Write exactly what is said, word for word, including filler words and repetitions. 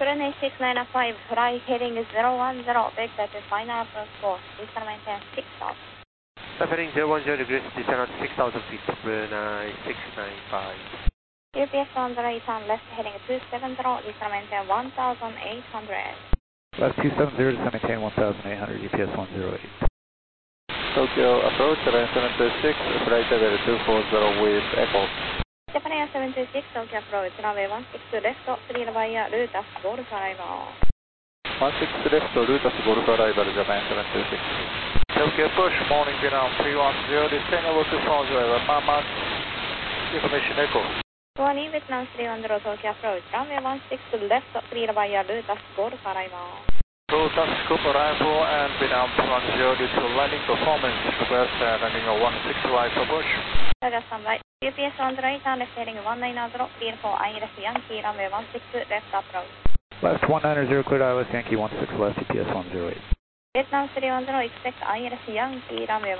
Brunei six nine five, fly heading zero one zero, vector to final approach course. Please maintain six thousand. Heading zero one zero degrees, descend at six thousand feet, Brunei six nine five. U P S one zero eight on left heading two seven zero, please maintain one thousand eight hundred. Left two seven zero, descend maintain one thousand eight hundred, U P S one zero eight. Tokyo approach, runway seven two six, flight level two four zero with echo. Japan Air seven two six, Tokyo approach, runway one six left, clear via Lutas Golf arrival. one six left, Lutas Golf arrival, Japan seven two six. Tokyo approach, morning Vietnam three one zero, descend over two four zero, Mama, information echo. Warning Vietnam three one zero, Tokyo approach, runway one six left, clear via Lutas Golf arrival. Lutas Golf arrival and Vietnam three one zero, due to landing performance, request uh, landing a one six right approach. Roger, standby. U P S one zero eight on left heading one nine zero, clear for I L S Yankee, runway one six left approach. Left one nine zero, cleared I L S Yankee one six left, U P S one zero eight. Vietnam three one zero, expect I L S Yankee, runway